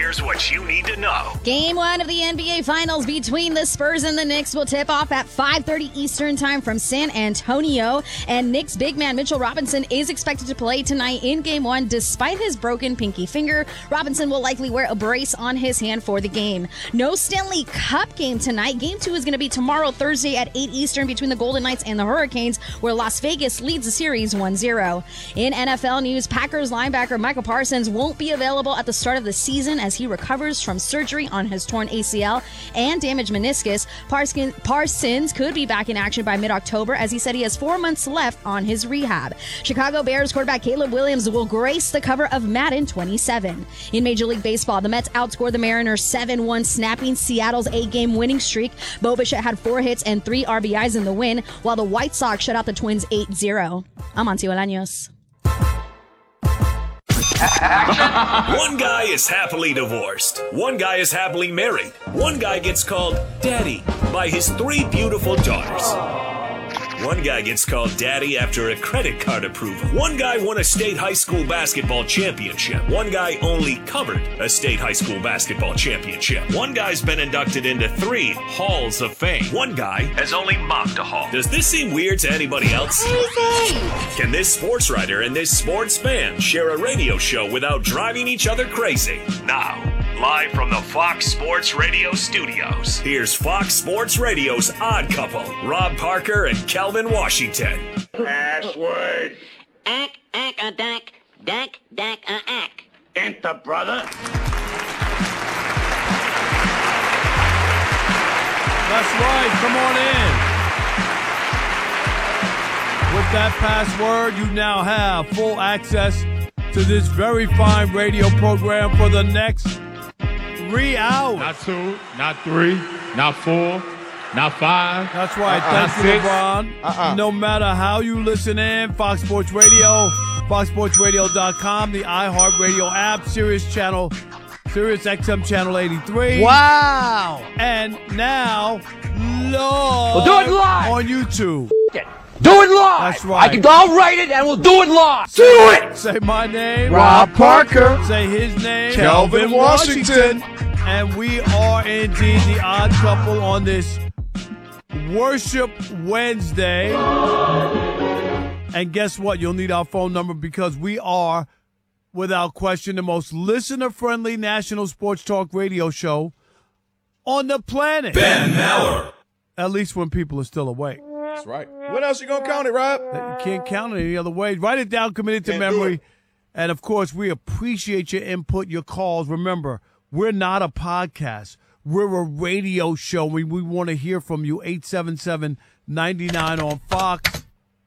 here's what you need to know. Game 1 of the NBA Finals between the Spurs and the Knicks will tip off at 5:30 Eastern time from San Antonio. And Knicks big man Mitchell Robinson is expected to play tonight in Game 1 despite his broken pinky finger. Robinson will likely wear a brace on his hand for the game. No Stanley Cup game tonight. Game 2 is going to be tomorrow, Thursday at 8 Eastern between the Golden Knights and the Hurricanes, where Las Vegas leads the series 1-0. In NFL news, Packers linebacker Michael Parsons won't be available at the start of the season as he recovers from surgery on his torn ACL and damaged meniscus. Parsons could be back in action by mid-October, as he said he has 4 months left on his rehab. Chicago Bears quarterback Caleb Williams will grace the cover of Madden 27. In Major League Baseball, the Mets outscored the Mariners 7-1, snapping Seattle's 8-game winning streak. Bo Bichette had 4 hits and 3 RBIs in the win, while the White Sox shut out the Twins 8-0. I'm Auntie Bolaños. One guy is happily divorced. One guy is happily married. One guy gets called Daddy by his 3 beautiful daughters. One guy gets called Daddy after a credit card approval. One guy won a state high school basketball championship. One guy only covered a state high school basketball championship. One guy's been inducted into 3 halls of fame. One guy has only mocked a hall. Does this seem weird to anybody else? Crazy! Can this sports writer and this sports fan share a radio show without driving each other crazy? Now, live from the Fox Sports Radio studios, here's Fox Sports Radio's Odd Couple, Rob Parker and Calvin Washington. Password. Ack, a dack, dack, ack. Enter, brother. That's right. Come on in. With that password, you now have full access to this very fine radio program for the next 3 hours. Not 2, not 3, not 4, not 5. That's right. Thank you, LeBron. No matter how you listen in, Fox Sports Radio, foxsportsradio.com, the iHeartRadio app, Sirius XM Channel 83. Wow. And now, live We'll do it live on YouTube. Do it live. That's right. I'll write it and we'll do it live. Do it. Say my name, Rob Parker. Say his name, Calvin Washington. And we are indeed the Odd Couple on this Worship Wednesday. And guess what? You'll need our phone number because we are, without question, the most listener-friendly national sports talk radio show on the planet. Ben Maller. At least when people are still awake. That's right. What else you gonna count it, Rob? You can't count it any other way. Write it down, commit it to memory. And, of course, we appreciate your input, your calls. Remember, we're not a podcast. We're a radio show. We want to hear from you. 877-99 on Fox.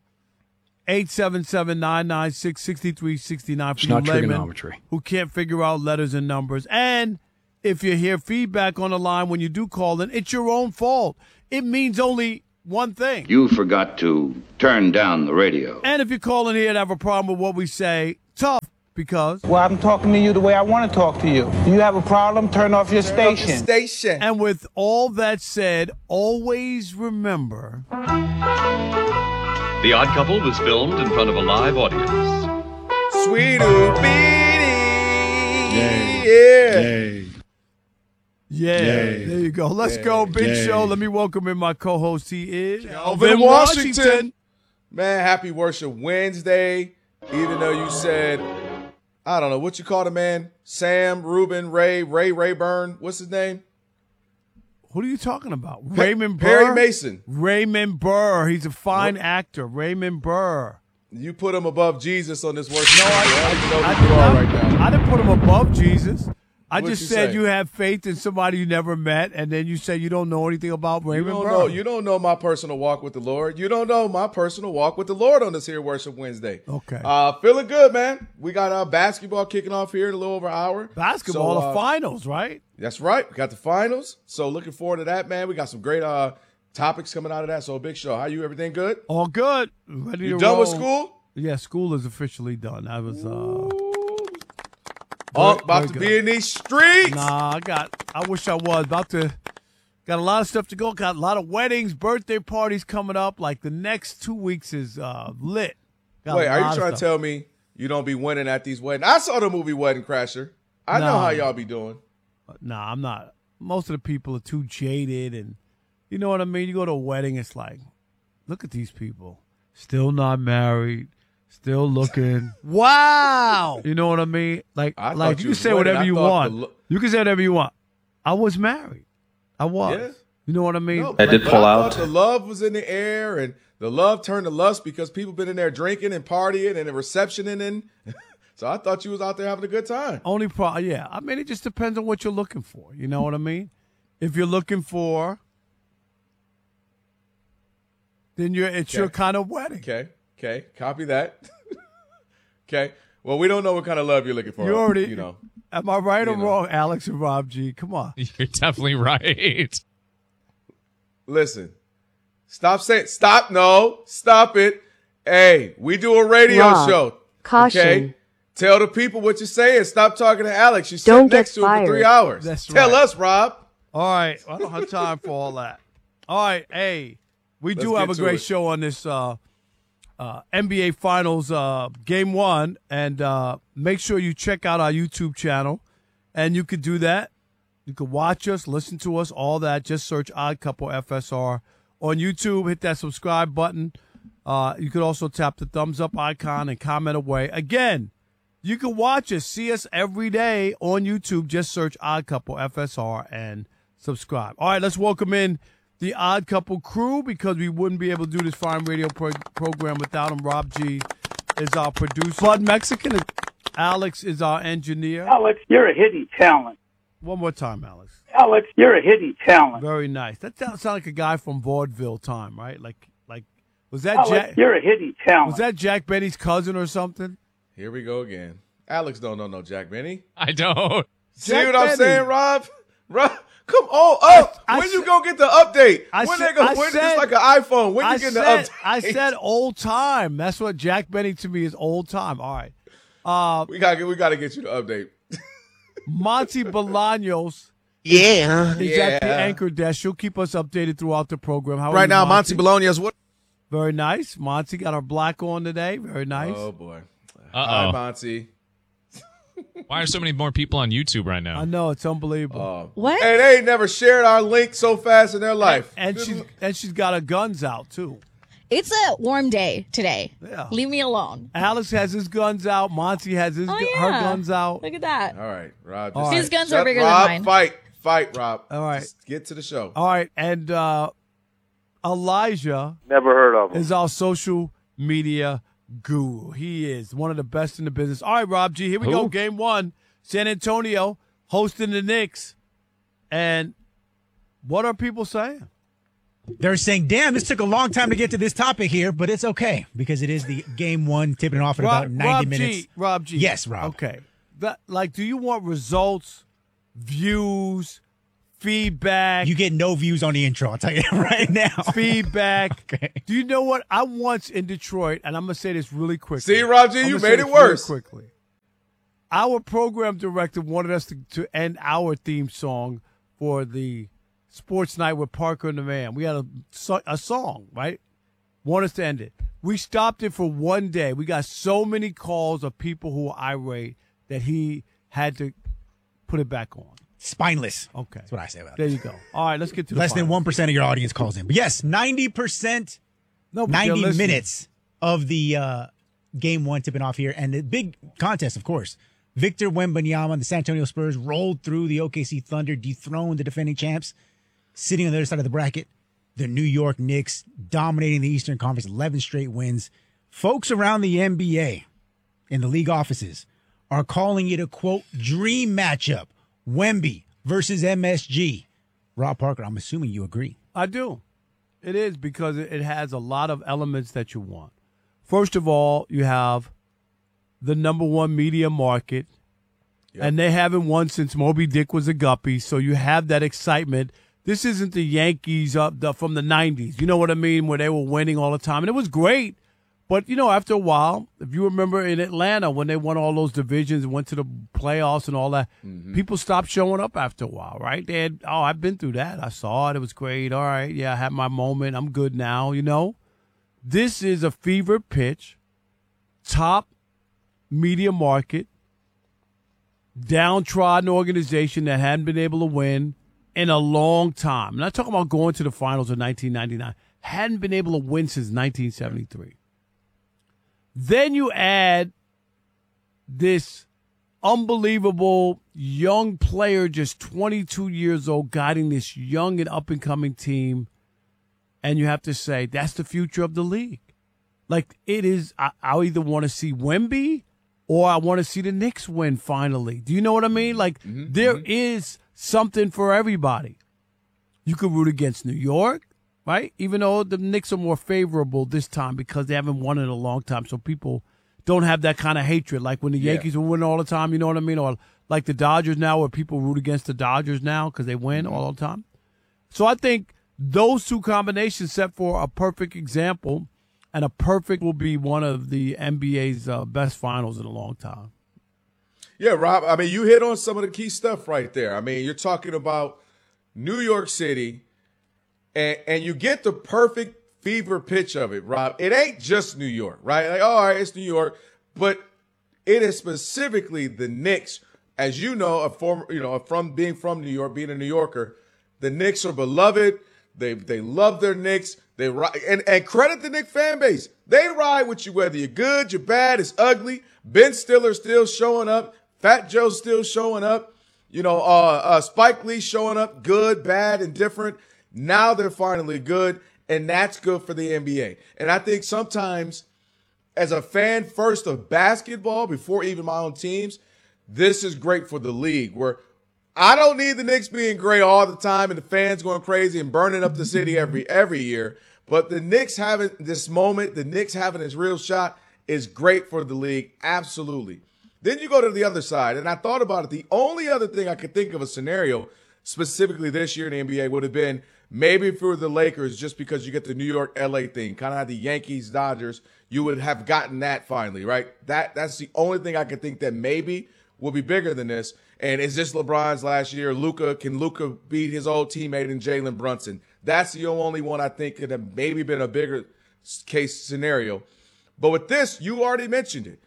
877-996-6369 for you laymen who can't figure out letters and numbers. And if you hear feedback on the line when you do call in, it's your own fault. It means only one thing. You forgot to turn down the radio. And if you call in here and have a problem with what we say, tough, because... Well, I'm talking to you the way I want to talk to you. Do you have a problem? Turn off your station. And with all that said, always remember... The Odd Couple was filmed in front of a live audience. Sweet Oopity. Yeah, there you go. Let's go. Big show. Let me welcome in my co-host. He is Calvin Washington. Man, happy Worship Wednesday. Even though you said, I don't know, what you call the man? Sam, Ruben, Rayburn. What's his name? Who are you talking about? Raymond Burr? Perry Mason. Raymond Burr. He's a fine actor. Raymond Burr. You put him above Jesus on this worship. No, I didn't put him above Jesus. I just said you have faith in somebody you never met, and then you say you don't know anything about Raymond Burr. You don't know my personal walk with the Lord. You don't know my personal walk with the Lord on this here Worship Wednesday. Okay. Feeling good, man. We got basketball kicking off here in a little over an hour. Basketball, the finals, right? That's right. We got the finals. So looking forward to that, man. We got some great topics coming out of that. So a big show. How you? Everything good? All good. Ready you to done roll. with school? Yeah, school is officially done. I was about to be in these streets. Nah, I wish I was. Got a lot of stuff to go. Got a lot of weddings, birthday parties coming up. Like the next 2 weeks is lit. Wait, are you trying to tell me you don't be winning at these weddings? I saw the movie Wedding Crasher. I know how y'all be doing. Nah, I'm not. Most of the people are too jaded, and you know what I mean? You go to a wedding, it's like, look at these people. Still not married, still looking. Wow. You know what I mean? Like you can was say wedding. whatever you want. You can say whatever you want. I was married. I was. Yeah. You know what I mean? No, I did pull out. The love was in the air, and the love turned to lust because people been in there drinking and partying and the receptioning and so I thought you was out there having a good time. Yeah. I mean, it just depends on what you're looking for. You know what I mean? If you're looking for, then it's your kind of wedding. Okay. Copy that. Okay. Well, we don't know what kind of love you're looking for. You already, you know. Am I right or wrong, Alex and Rob G? Come on. You're definitely right. Listen. Stop. No. Stop it. Hey, we do a radio show. Caution. Okay? Tell the people what you're saying. Stop talking to Alex. You Don't sit next get to him for 3 hours. That's Tell right. us, Rob. All right. I don't have time for all that. All right. Hey, we do Let's have a get to great it. show on this NBA Finals Game 1. And make sure you check out our YouTube channel. And you could do that. You could watch us, listen to us, all that. Just search Odd Couple FSR on YouTube. Hit that subscribe button. You could also tap the thumbs up icon and comment away. Again, you can watch us, see us every day on YouTube. Just search Odd Couple FSR and subscribe. All right, let's welcome in the Odd Couple crew because we wouldn't be able to do this fine radio program without him. Rob G is our producer. Bud Mexican. Alex is our engineer. Alex, you're a hidden talent. One more time, Alex. Alex, you're a hidden talent. Very nice. That sounds like a guy from vaudeville time, right? Like was that Alex, Jack? You're a hidden talent. Was that Jack Benny's cousin or something? Here we go again. Alex don't know no Jack Benny. I don't. See Jack what I'm Benny. saying, Rob? Rob, come on up. When you gonna get the update? When it's like an iPhone. When you get the update? I said old time. That's what Jack Benny to me is old time. All right. We gotta get you the update. Monty Bolaños Yeah. is at the anchor desk. She'll keep us updated throughout the program. How are Right you, now, Monty Bologna's what? Very nice. Monty got our black on today. Very nice. Oh boy. Uh-oh. Hi, Monty. Why are so many more people on YouTube right now? I know, it's unbelievable. What? Hey, they ain't never shared our link so fast in their life. And she's got her guns out too. It's a warm day today. Yeah. Leave me alone. Alex has his guns out. Monty has her guns out. Look at that. All right, Rob. All His right. guns are bigger Rob, than mine. Fight, Rob. All right. Just get to the show. All right, and Elijah Never heard of him. is our social media guru. He is one of the best in the business. All right, Rob G, here we go. Game 1. San Antonio hosting the Knicks. And what are people saying? They're saying, damn, this took a long time to get to this topic here, but it's okay because it is the game 1 tipping it off in about 90 minutes. Rob G. Yes, Rob. Okay. Do you want results, views, feedback? You get no views on the intro, I'll tell you that right now. Feedback. Okay. Do you know what? I once in Detroit, and I'm going to say this really quickly. See, Rob G, I'm you gonna say made it this really worse. quickly. Our program director wanted us to end our theme song for the Sports Night with Parker and the Man. We had a song, right? Want us to end it. We stopped it for one day. We got so many calls of people who were irate that he had to put it back on. Spineless. Okay. That's what I say about it. There you go. All right, let's get to the Less than finals. 1% of your audience calls in. But yes, 90%, No, but they're 90 listening. minutes of the game 1 tipping off here. And the big contest, of course. Victor Wembanyama and the San Antonio Spurs rolled through the OKC Thunder, dethroned the defending champs. Sitting on the other side of the bracket, the New York Knicks dominating the Eastern Conference, 11 straight wins. Folks around the NBA in the league offices are calling it a, quote, dream matchup. Wemby versus MSG. Rob Parker, I'm assuming you agree. I do. It is because it has a lot of elements that you want. First of all, you have the number 1 media market, and they haven't won since Moby Dick was a guppy, so you have that excitement. This isn't the Yankees from the 90s, you know what I mean, where they were winning all the time, and it was great. But, after a while, if you remember in Atlanta when they won all those divisions and went to the playoffs and all that, people stopped showing up after a while, right? They had, I've been through that. I saw it. It was great. All right, yeah, I had my moment. I'm good now, This is a fever pitch, top media market, downtrodden organization that hadn't been able to win in a long time. I'm not talking about going to the finals in 1999. Hadn't been able to win since 1973. Then you add this unbelievable young player, just 22 years old, guiding this young and up-and-coming team, and you have to say, that's the future of the league. Like, it is, I either want to see Wemby or I want to see the Knicks win finally. Do you know what I mean? Like, there is something for everybody. You could root against New York, right? Even though the Knicks are more favorable this time because they haven't won in a long time, so people don't have that kind of hatred. Like when the Yankees were winning all the time, you know what I mean? Or like the Dodgers now, where people root against the Dodgers now because they win all the time. So I think those two combinations set for a perfect example, and a perfect will be one of the NBA's best finals in a long time. Yeah, Rob, I mean, you hit on some of the key stuff right there. I mean, you're talking about New York City, and you get the perfect fever pitch of it, Rob. It ain't just New York, right? Like, all right, it's New York, but it is specifically the Knicks. As you know, from being from New York, being a New Yorker, the Knicks are beloved. They love their Knicks. They ride, and credit the Knicks fan base. They ride with you whether you're good, you're bad, it's ugly. Ben Stiller's still showing up. Fat Joe's still showing up. Spike Lee showing up, good, bad, and different. Now they're finally good, and that's good for the NBA. And I think sometimes, as a fan first of basketball, before even my own teams, this is great for the league, where I don't need the Knicks being great all the time and the fans going crazy and burning up the city every year. But the Knicks having this moment, the Knicks having this real shot is great for the league. Absolutely. Then you go to the other side, and I thought about it. The only other thing I could think of a scenario specifically this year in the NBA would have been maybe for the Lakers, just because you get the New York, LA thing, kind of like the Yankees, Dodgers, you would have gotten that finally, right? That's the only thing I could think that maybe will be bigger than this. And is this LeBron's last year? Can Luka beat his old teammate in Jalen Brunson? That's the only one I think could have maybe been a bigger case scenario. But with this, you already mentioned it.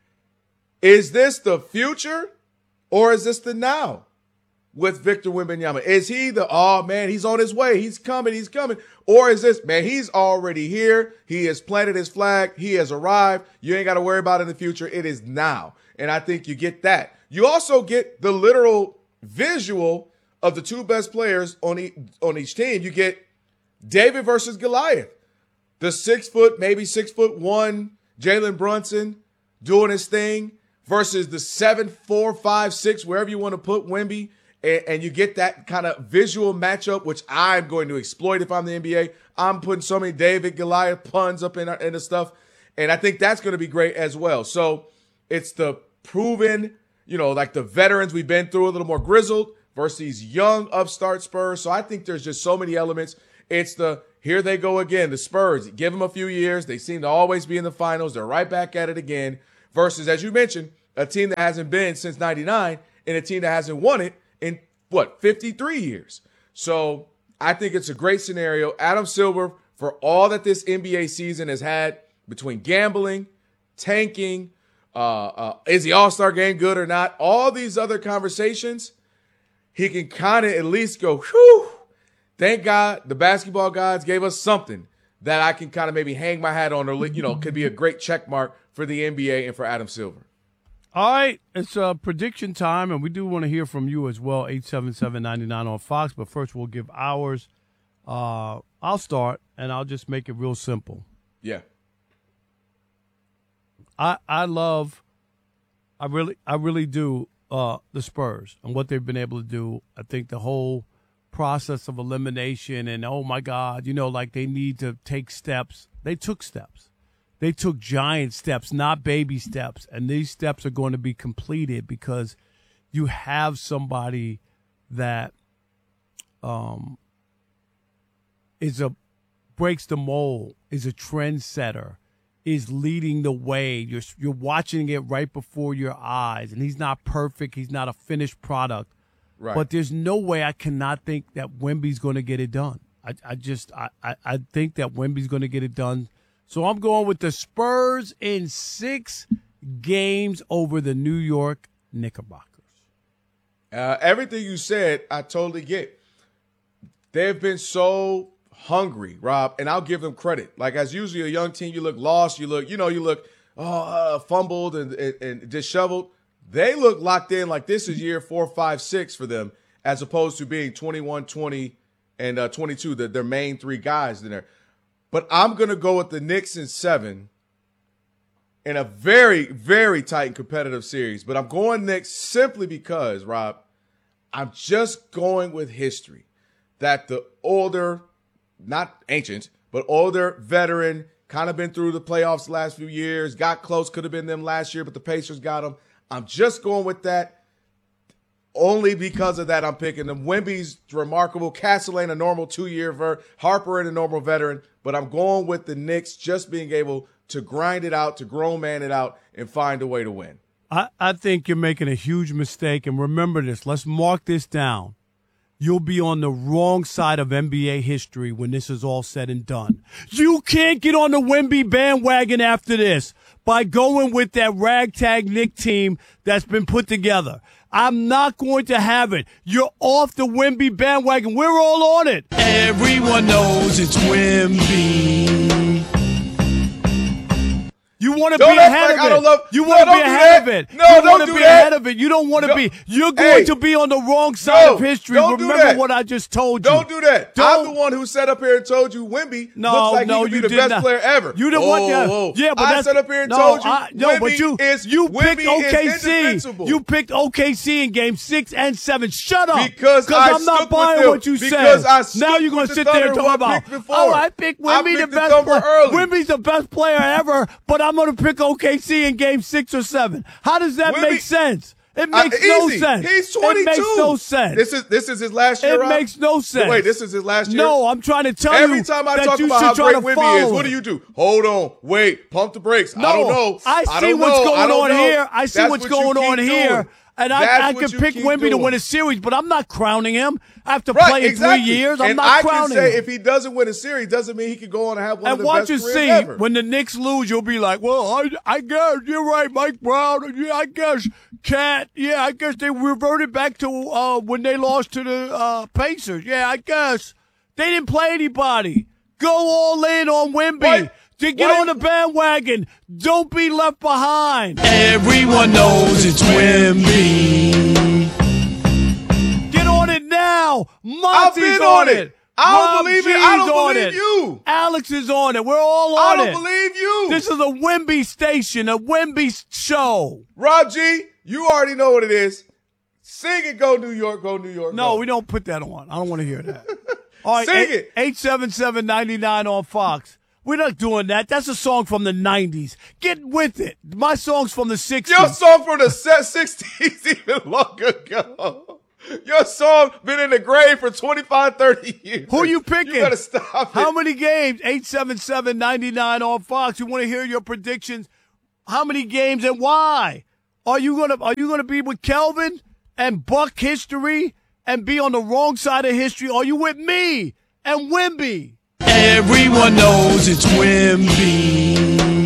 Is this the future or is this the now with Victor Wembanyama? Is he he's on his way. He's coming. Or is this, man, he's already here. He has planted his flag. He has arrived. You ain't got to worry about it in the future. It is now. And I think you get that. You also get the literal visual of the two best players on each team. You get David versus Goliath. The 6 foot, maybe 6'1" Jalen Brunson doing his thing versus the 7'4", 5'6", wherever you want to put Wemby. And you get that kind of visual matchup, which I'm going to exploit if I'm the NBA. I'm putting so many David Goliath puns up in the stuff. And I think that's going to be great as well. So it's the proven, like the veterans we've been through, a little more grizzled versus these young upstart Spurs. So I think there's just so many elements. It's here they go again, the Spurs. Give them a few years. They seem to always be in the finals. They're right back at it again versus, as you mentioned, a team that hasn't been since 99 and a team that hasn't won it in 53 years. So I think it's a great scenario. Adam Silver, for all that this NBA season has had between gambling, tanking, is the All-Star game good or not? All these other conversations, he can kind of at least go, whew, thank God the basketball gods gave us something that I can kind of maybe hang my hat on or, could be a great check mark for the NBA and for Adam Silver. All right, it's prediction time, and we do want to hear from you as well, 877-99 on Fox. But first, we'll give ours. I'll start, and I'll just make it real simple. Yeah. I really do the Spurs and what they've been able to do. I think the whole process of elimination and, oh, my God, like they need to take steps. They took steps. They took giant steps, not baby steps. And these steps are going to be completed because you have somebody that breaks the mold, is a trendsetter, is leading the way. You're watching it right before your eyes. And he's not perfect. He's not a finished product. Right. But there's no way I cannot think that Wemby's going to get it done. I think that Wemby's going to get it done. So I'm going with the Spurs in 6 games over the New York Knickerbockers. Everything you said, I totally get. They've been so hungry, Rob, and I'll give them credit. Like, as usually a young team, you look lost, you look fumbled and disheveled. They look locked in like this is year 4, 5, 6 for them, as opposed to being 21, 20, and 22, their main three guys in there. But I'm going to go with the Knicks in 7 in a very, very tight and competitive series. But I'm going Knicks simply because, Rob, I'm just going with history. That the older, not ancient, but older veteran, kind of been through the playoffs the last few years, got close, could have been them last year, but the Pacers got them. I'm just going with that. Only because of that, I'm picking them. Wemby's remarkable. Castle ain't a normal 2-year Harper ain't a normal veteran. But I'm going with the Knicks just being able to grind it out, to grown man it out, and find a way to win. I think you're making a huge mistake. And remember this. Let's mark this down. You'll be on the wrong side of NBA history when this is all said and done. You can't get on the Wemby bandwagon after this by going with that ragtag Knick team that's been put together. I'm not going to have it. You're off the Wemby bandwagon. We're all on it. Everyone knows it's Wemby. You want to be ahead of it. You want to be ahead of it. No, don't do that. You want to be ahead of it. You don't want to be. You're going to be on the wrong side of history. Remember what I just told you. Don't do that. I'm the one who sat up here and told you Wemby looks like he could be the best player ever. You didn't want that. Yeah, but I sat up here and told you Wemby picked OKC. You picked OKC in game 6 and 7. Shut up. Because I'm not buying what you said. Now you're going to sit there and talk about, I picked Wemby the best player. Wemby's the best player ever, but I'm going to pick OKC in game 6 or 7. How does that make sense? It makes no sense. He's 22. It makes no sense. This is his last year. It makes no sense. Wait, this is his last year? No, I'm trying to tell you. Every time I talk about how great Wemby is, what do? Hold on, wait, pump the brakes. No, I don't know. I see what's going on here. I see what's going on here. And I can pick Wemby to win a series, but I'm not crowning him after playing 3 years. I'm not crowning him. I can say if he doesn't win a series, doesn't mean he can go on and have one of the best careers ever. And watch and see, when the Knicks lose, you'll be like, well, I guess you're right, Mike Brown. Yeah, I guess Cat. Yeah, I guess they reverted back to when they lost to the Pacers. Yeah, I guess they didn't play anybody. Go all in on Wemby. To get on the bandwagon. Don't be left behind. Everyone knows it's Wemby. Get on it now. Monty's on it. I don't believe it. I don't believe you. Alex is on it. We're all on it. I don't believe you. This is a Wemby station, a Wemby show. Rob G, you already know what it is. Sing it, Go New York, Go New York. No, we don't put that on. I don't want to hear that. All right, sing it. 877-99 on Fox. We're not doing that. That's a song from the 90s. Get with it. My song's from the 60s. Your song from the 60s even long ago. Your song been in the grave for 25, 30 years. Who you picking? You better stop it. How many games? 877-99 on Fox. We want to hear your predictions. How many games and why? Are you gonna be with Kelvin and buck history and be on the wrong side of history? Are you with me and Wemby? Everyone knows it's Wemby.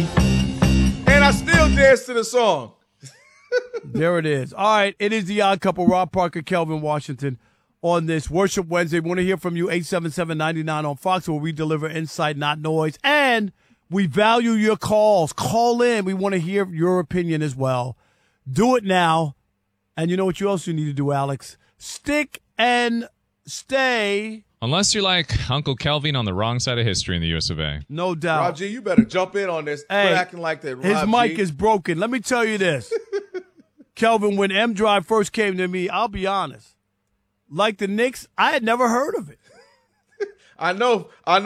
And I still dance to the song. There it is. All right, it is the Odd Couple, Rob Parker, Kelvin Washington, on this Worship Wednesday. We want to hear from you, 877-99 on Fox, where we deliver insight, not noise. And we value your calls. Call in. We want to hear your opinion as well. Do it now. And you know what else you need to do, Alex? Stick and stay. Unless you're like Uncle Kelvin on the wrong side of history in the US of A. No doubt. Rob G, you better jump in on this. Hey, quit acting like that, Rob his mic G. is broken. Let me tell you this. Kelvin, when M Drive first came to me, I'll be honest. Like the Knicks, I had never heard of it. I know,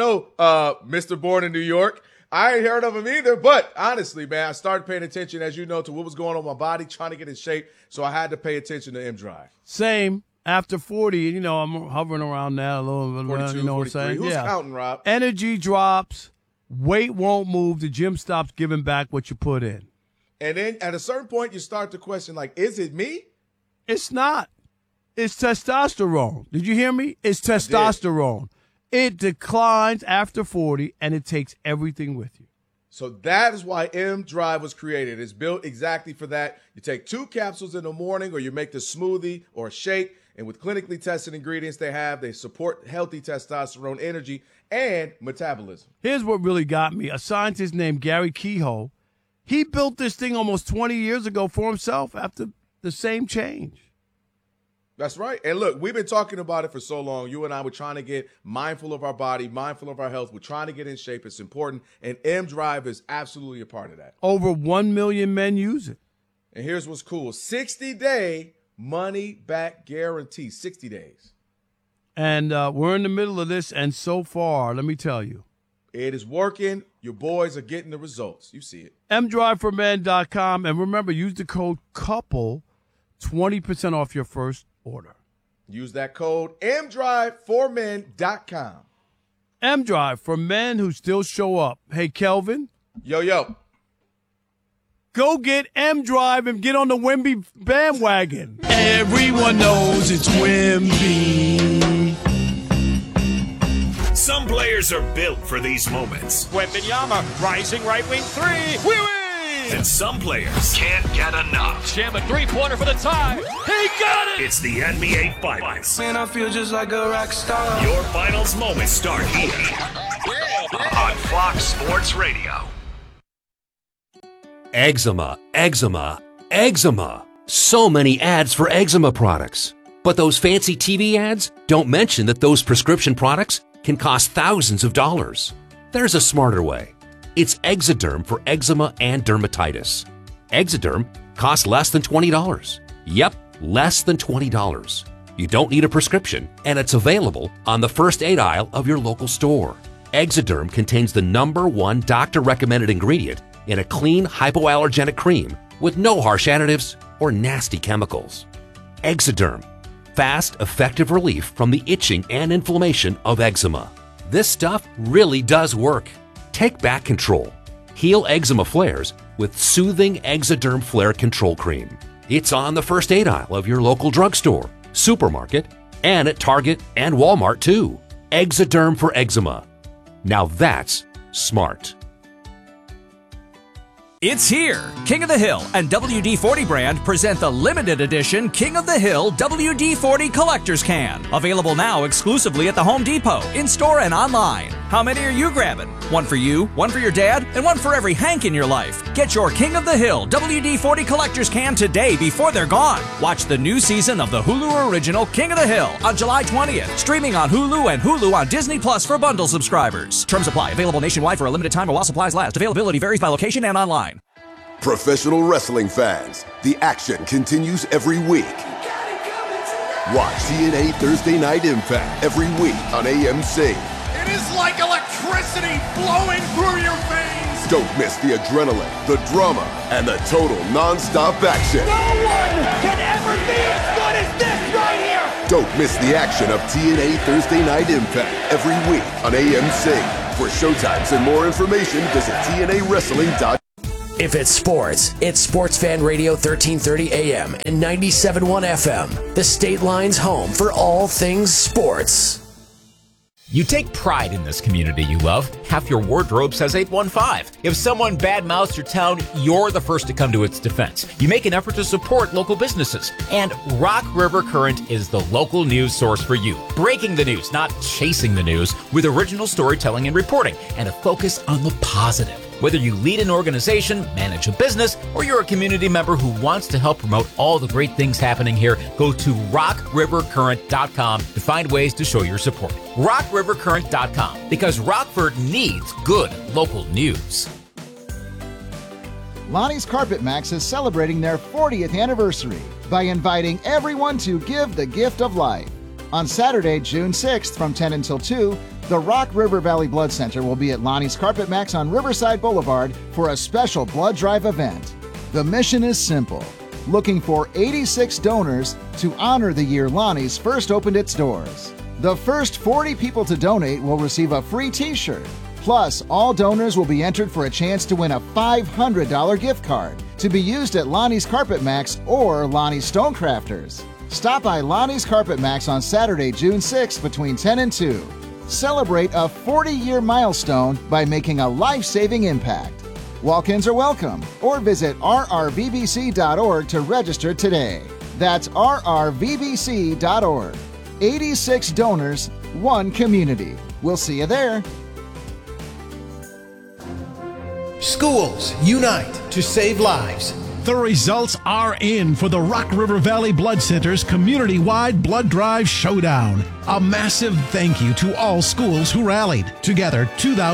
Mr. Born in New York. I ain't heard of him either, but honestly, man, I started paying attention, as you know, to what was going on in my body, trying to get in shape, so I had to pay attention to M Drive. Same. After 40, you know, I'm hovering around that a little bit. 42, you know 43. what I'm saying? Who's counting, Rob? Energy drops. Weight won't move. The gym stops giving back what you put in. And then at a certain point, you start to question, like, is it me? It's not. It's testosterone. Did you hear me? It's testosterone. It declines after 40, and it takes everything with you. So that is why M Drive was created. It's built exactly for that. You take 2 capsules in the morning, or you make the smoothie or a shake, and with clinically tested ingredients they support healthy testosterone, energy, and metabolism. Here's what really got me. A scientist named Gary Kehoe, he built this thing almost 20 years ago for himself after the same change. That's right. And look, we've been talking about it for so long. You and I were trying to get mindful of our body, mindful of our health. We're trying to get in shape. It's important. And M Drive is absolutely a part of that. Over 1 million men use it. And here's what's cool. 60-day money-back guarantee. 60 days. And we're in the middle of this, and so far, let me tell you, it is working. Your boys are getting the results. You see it. mdriveformen.com. And remember, use the code COUPLE, 20% off your first order. Use that code mdriveformen.com. mDrive for men who still show up. Hey, Kelvin. Yo. Go get mDrive and get on the Wemby bandwagon. Everyone knows it's Wemby. Some players are built for these moments. Wembanyama, rising right wing 3. We win! And some players can't get enough. Jam a 3-pointer for the tie. He got it! It's the NBA Finals. Man, I feel just like a rock star. Your finals moments start here on Fox Sports Radio. Eczema, eczema, eczema. So many ads for eczema products. But those fancy TV ads don't mention that those prescription products can cost thousands of dollars. There's a smarter way. It's Exoderm for eczema and dermatitis. Exoderm costs less than $20. Yep, less than $20. You don't need a prescription, and it's available on the first aid aisle of your local store. Exoderm contains the #1 doctor-recommended ingredient in a clean, hypoallergenic cream with no harsh additives or nasty chemicals. Exoderm. Fast, effective relief from the itching and inflammation of eczema. This stuff really does work. Take back control. Heal eczema flares with soothing Exoderm Flare Control Cream. It's on the first aid aisle of your local drugstore, supermarket, and at Target and Walmart too. Exoderm for eczema. Now that's smart. It's here! King of the Hill and WD-40 brand present the limited edition King of the Hill WD-40 Collector's Can. Available now exclusively at the Home Depot, in-store and online. How many are you grabbing? One for you, one for your dad, and one for every Hank in your life. Get your King of the Hill WD-40 Collector's Can today before they're gone. Watch the new season of the Hulu original King of the Hill on July 20th. Streaming on Hulu and Hulu on Disney Plus for bundle subscribers. Terms apply. Available nationwide for a limited time or while supplies last. Availability varies by location and online. Professional wrestling fans, the action continues every week. Watch TNA Thursday Night Impact every week on AMC. It is like electricity flowing through your veins. Don't miss the adrenaline, the drama, and the total non-stop action. No one can ever be as good as this right here. Don't miss the action of TNA Thursday Night Impact every week on AMC. For showtimes and more information, visit TNAWrestling.com. If it's sports, it's Sports Fan Radio 1330 AM and 97.1 FM, the State Line's home for all things sports. You take pride in this community you love. Half your wardrobe says 815. If someone badmouths your town, you're the first to come to its defense. You make an effort to support local businesses. And Rock River Current is the local news source for you. Breaking the news, not chasing the news, with original storytelling and reporting, and a focus on the positive. Whether you lead an organization, manage a business, or you're a community member who wants to help promote all the great things happening here, go to rockrivercurrent.com to find ways to show your support. rockrivercurrent.com, because Rockford needs good local news. Lonnie's Carpet Max is celebrating their 40th anniversary by inviting everyone to give the gift of life. On Saturday, June 6th from 10 until 2, the Rock River Valley Blood Center will be at Lonnie's Carpet Max on Riverside Boulevard for a special blood drive event. The mission is simple, looking for 86 donors to honor the year Lonnie's first opened its doors. The first 40 people to donate will receive a free t-shirt. Plus, all donors will be entered for a chance to win a $500 gift card to be used at Lonnie's Carpet Max or Lonnie's Stonecrafters. Stop by Lonnie's Carpet Max on Saturday, June 6th between 10 and 2. Celebrate a 40-year milestone by making a life-saving impact. Walk-ins are welcome, or visit rrvbc.org to register today. That's rrvbc.org. 86 donors, 1 community. We'll see you there. Schools, unite to save lives. The results are in for the Rock River Valley Blood Center's community-wide blood drive showdown. A massive thank you to all schools who rallied. Together,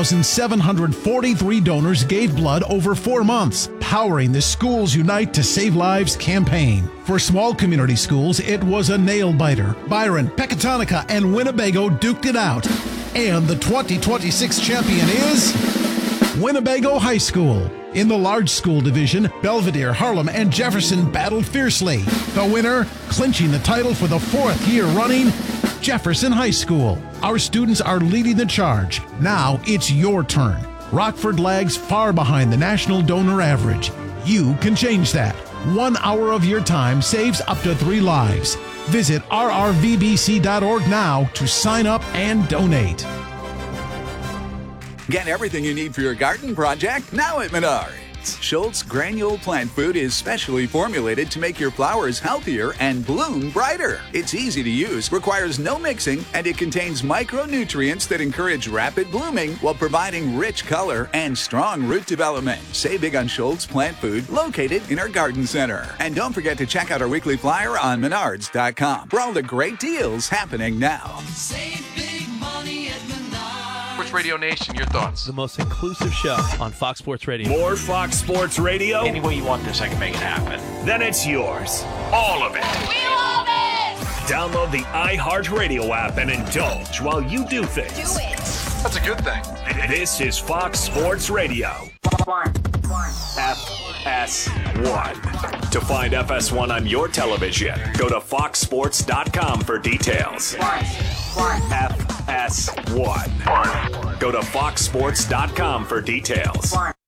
2,743 donors gave blood over 4 months, powering the Schools Unite to Save Lives campaign. For small community schools, it was a nail-biter. Byron, Pecatonica, and Winnebago duked it out. And the 2026 champion is Winnebago High School. In the large school division, Belvedere, Harlem, and Jefferson battled fiercely. The winner, clinching the title for the 4th year running, Jefferson High School. Our students are leading the charge. Now it's your turn. Rockford lags far behind the national donor average. You can change that. 1 hour of your time saves up to 3 lives. Visit rrvbc.org now to sign up and donate. Get everything you need for your garden project now at Menards. Schultz Granule Plant Food is specially formulated to make your flowers healthier and bloom brighter. It's easy to use, requires no mixing, and it contains micronutrients that encourage rapid blooming while providing rich color and strong root development. Save big on Schultz Plant Food, located in our garden center. And don't forget to check out our weekly flyer on menards.com for all the great deals happening now. Save big money at Menards. Sports Radio Nation, your thoughts? The most inclusive show on Fox Sports Radio. More Fox Sports Radio? Any way you want this, I can make it happen. Then it's yours. All of it. We love it! Download the iHeartRadio app and indulge while you do things. Do it! That's a good thing. This is Fox Sports Radio. FS1. To find FS1 on your television, go to foxsports.com for details. FS1. Go to foxsports.com for details.